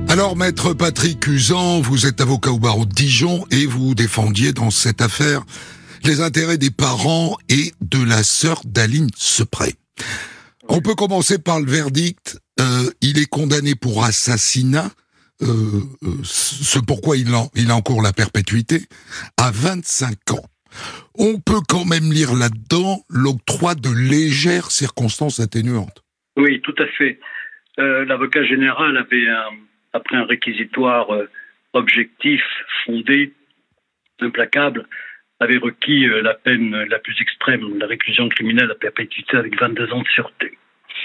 Alors, maître Patrick Usan, vous êtes avocat au barreau de Dijon et vous défendiez dans cette affaire les intérêts des parents et de la sœur d'Aline Sepret. On peut commencer par le verdict. Il est condamné pour assassinat, ce pourquoi il encourt la perpétuité, à 25 ans. On peut quand même lire là-dedans l'octroi de légères circonstances atténuantes. Oui, tout à fait. L'avocat général avait, après un réquisitoire objectif, fondé, implacable, avait requis la peine la plus extrême, la réclusion criminelle à perpétuité avec 22 ans de sûreté.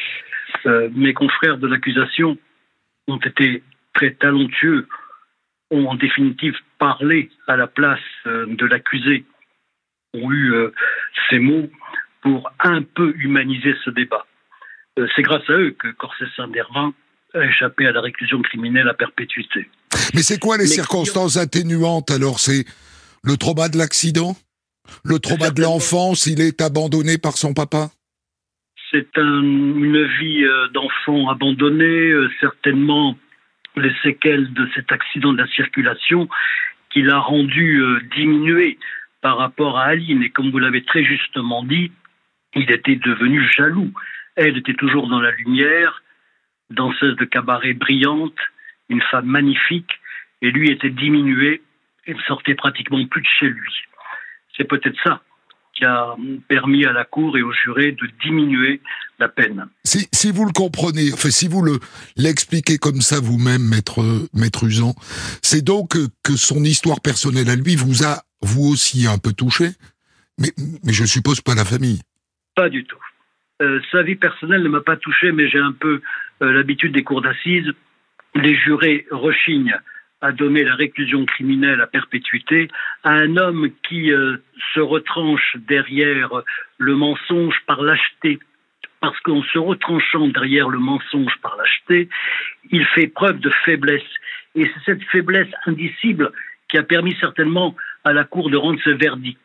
Mes confrères de l'accusation ont été très talentueux, ont en définitive parlé à la place de l'accusé, ont eu ces mots pour un peu humaniser ce débat. C'est grâce à eux que Corset Saint-Dervin a échappé à la réclusion criminelle à perpétuité. Mais c'est quoi les circonstances atténuantes alors? C'est le trauma de l'accident? Le trauma de l'enfance, il est abandonné par son papa? C'est une vie d'enfant abandonnée, certainement les séquelles de cet accident de la circulation qui l'a rendu diminué par rapport à Aline. Et comme vous l'avez très justement dit, il était devenu jaloux. Elle était toujours dans la lumière, danseuse de cabaret brillante, une femme magnifique, et lui était diminué et ne sortait pratiquement plus de chez lui. C'est peut-être ça qui a permis à la Cour et aux jurés de diminuer la peine. Si vous le comprenez, enfin si vous l'expliquez comme ça vous-même, maître Usan, c'est donc que son histoire personnelle à lui vous a, vous aussi, un peu touché, mais je suppose pas la famille. Pas du tout. Sa vie personnelle ne m'a pas touché, mais j'ai un peu l'habitude des cours d'assises. Les jurés rechignent à donner la réclusion criminelle à perpétuité à un homme qui se retranche derrière le mensonge par lâcheté. Parce qu'en se retranchant derrière le mensonge par lâcheté, il fait preuve de faiblesse. Et c'est cette faiblesse indicible qui a permis certainement à la Cour de rendre ce verdict.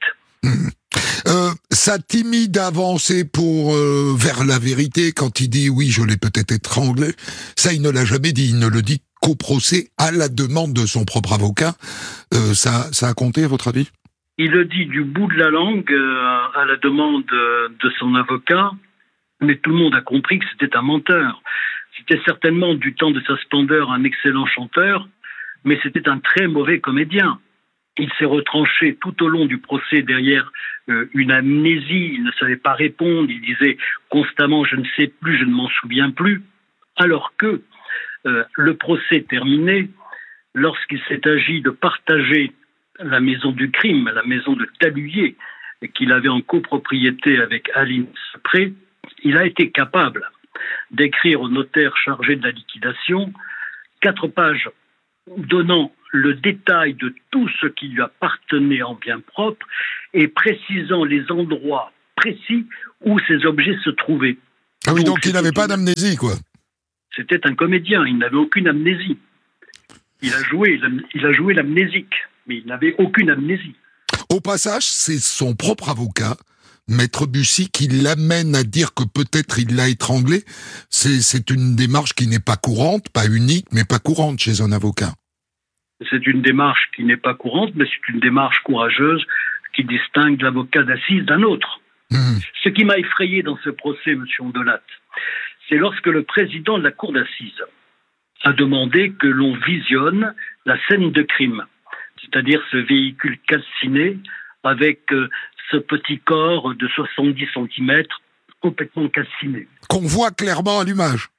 Sa timide avancée vers la vérité, quand il dit « oui, je l'ai peut-être étranglé », ça, il ne l'a jamais dit. Il ne le dit qu'au procès, à la demande de son propre avocat. Ça a compté, à votre avis? Il le dit du bout de la langue, à la demande de son avocat, mais tout le monde a compris que c'était un menteur. C'était certainement, du temps de sa splendeur, un excellent chanteur, mais c'était un très mauvais comédien. Il s'est retranché tout au long du procès derrière une amnésie. Il ne savait pas répondre. Il disait constamment « je ne sais plus, je ne m'en souviens plus ». Alors que le procès terminé, lorsqu'il s'est agi de partager la maison du crime, la maison de Taluyer, qu'il avait en copropriété avec Aline Sepret, il a été capable d'écrire au notaire chargé de la liquidation 4 pages donnant le détail de tout ce qui lui appartenait en bien propre et précisant les endroits précis où ces objets se trouvaient. Ah oui, donc il n'avait pas d'amnésie, quoi. C'était un comédien, il n'avait aucune amnésie. Il a joué l'amnésique, mais il n'avait aucune amnésie. Au passage, c'est son propre avocat, Maître Bussy, qui l'amène à dire que peut-être il l'a étranglé. C'est une démarche qui n'est pas courante, pas unique, mais pas courante chez un avocat. C'est une démarche qui n'est pas courante, mais c'est une démarche courageuse qui distingue l'avocat d'assises d'un autre. Ce qui m'a effrayé dans ce procès, M. Ondelat, c'est lorsque le président de la cour d'assises a demandé que l'on visionne la scène de crime, c'est-à-dire ce véhicule calciné avec ce petit corps de 70 cm complètement calciné. Qu'on voit clairement à l'image.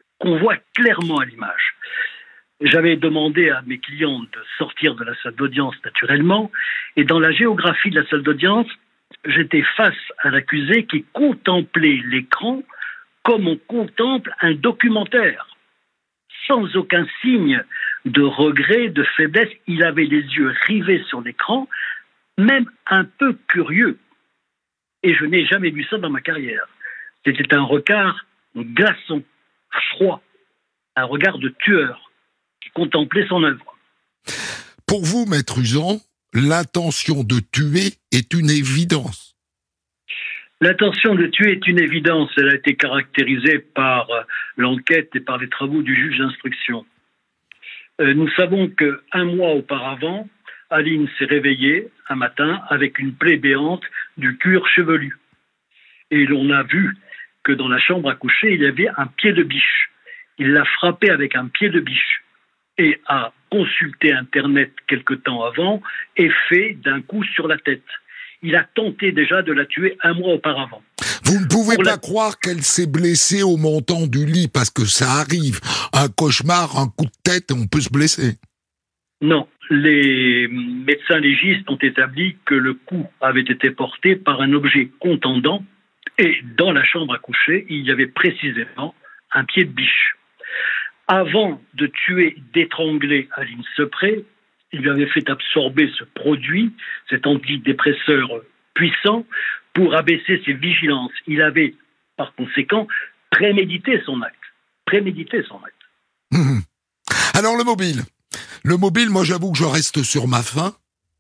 J'avais demandé à mes clients de sortir de la salle d'audience naturellement, et dans la géographie de la salle d'audience, j'étais face à l'accusé qui contemplait l'écran comme on contemple un documentaire, sans aucun signe de regret, de faiblesse. Il avait les yeux rivés sur l'écran, même un peu curieux. Et je n'ai jamais vu ça dans ma carrière. C'était un regard glaçant, froid, un regard de tueur qui contemplait son œuvre. Pour vous, maître Usan, l'intention de tuer est une évidence. L'intention de tuer est une évidence. Elle a été caractérisée par l'enquête et par les travaux du juge d'instruction. Nous savons qu'un mois auparavant, Aline s'est réveillée un matin avec une plaie béante du cuir chevelu. Et l'on a vu que dans la chambre à coucher, il y avait un pied de biche. Il l'a frappée avec un pied de biche et a consulté Internet quelque temps avant et fait d'un coup sur la tête. Il a tenté déjà de la tuer un mois auparavant. Vous ne pouvez pas croire qu'elle s'est blessée au montant du lit, parce que ça arrive. Un cauchemar, un coup de tête, on peut se blesser. Non, les médecins légistes ont établi que le coup avait été porté par un objet contendant et dans la chambre à coucher, il y avait précisément un pied de biche. Avant de tuer, d'étrangler Aline Sepret, il lui avait fait absorber ce produit, cet antidépresseur puissant, pour abaisser ses vigilances. Il avait, par conséquent, prémédité son acte. Alors le mobile, moi j'avoue que je reste sur ma faim. Vous ?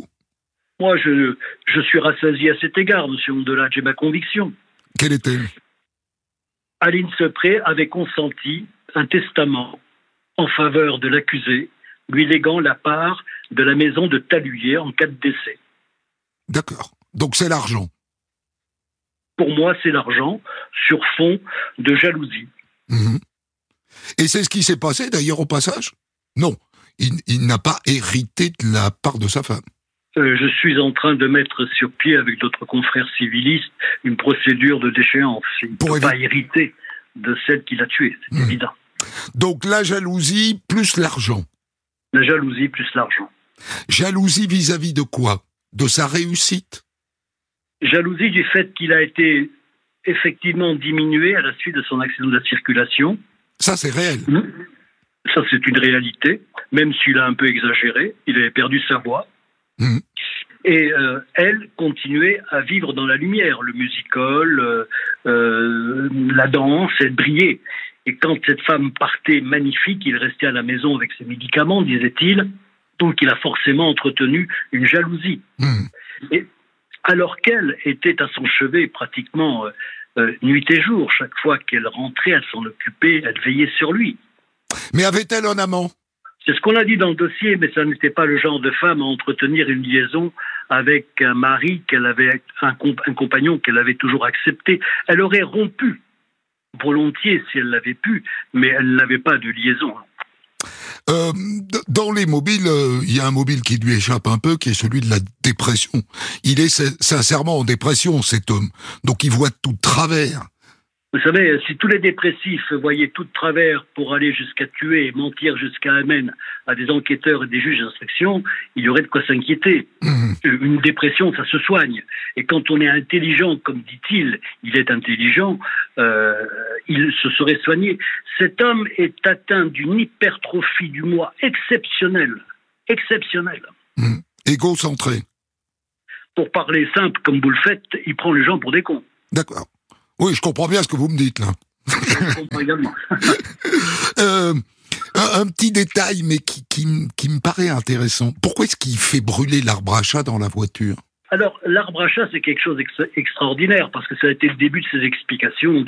Moi, je suis rassasié à cet égard, monsieur Ondelat, j'ai ma conviction. Quelle est-elle ? Aline Sepret avait consenti un testament en faveur de l'accusé, lui léguant la part de la maison de Taluyer en cas de décès. D'accord. Donc c'est l'argent. Pour moi, c'est l'argent sur fond de jalousie. Mmh. Et c'est ce qui s'est passé d'ailleurs au passage ? Non, il n'a pas hérité de la part de sa femme. Je suis en train de mettre sur pied avec d'autres confrères civilistes une procédure de déchéance. Il ne peut pas hériter de celle qu'il a tuée, c'est évident. Donc la jalousie plus l'argent. La jalousie plus l'argent. Jalousie vis-à-vis de quoi ? De sa réussite ? Jalousie du fait qu'il a été effectivement diminué à la suite de son accident de la circulation. Ça, c'est réel. Ça, c'est une réalité, même s'il a un peu exagéré. Il avait perdu sa voix. Et elle continuait à vivre dans la lumière. Le musical, la danse, elle brillait. Et quand cette femme partait magnifique, il restait à la maison avec ses médicaments, disait-il. Donc il a forcément entretenu une jalousie. Et alors qu'elle était à son chevet pratiquement nuit et jour, chaque fois qu'elle rentrait, elle s'en occupait, elle veillait sur lui. Mais avait-elle un amant ? C'est ce qu'on a dit dans le dossier, mais ça n'était pas le genre de femme à entretenir une liaison avec un mari qu'elle avait, un compagnon qu'elle avait toujours accepté. Elle aurait rompu volontiers si elle l'avait pu, mais elle n'avait pas de liaison. Dans les mobiles, il y a un mobile qui lui échappe un peu, qui est celui de la dépression. Il est sincèrement en dépression, cet homme. Donc il voit tout de travers. Vous savez, si tous les dépressifs voyaient tout de travers pour aller jusqu'à tuer et mentir jusqu'à amène à des enquêteurs et des juges d'instruction, il y aurait de quoi s'inquiéter. Une dépression, ça se soigne. Et quand on est intelligent, comme dit-il, il est intelligent, il se serait soigné. Cet homme est atteint d'une hypertrophie du moi exceptionnelle. Égocentré. Pour parler simple, comme vous le faites, il prend les gens pour des cons. D'accord. Oui, je comprends bien ce que vous me dites, là. Je comprends également. Un petit détail, mais qui me paraît intéressant. Pourquoi est-ce qu'il fait brûler l'arbre à chat dans la voiture ? Alors, l'arbre à chat, c'est quelque chose d'extraordinaire, parce que ça a été le début de ses explications.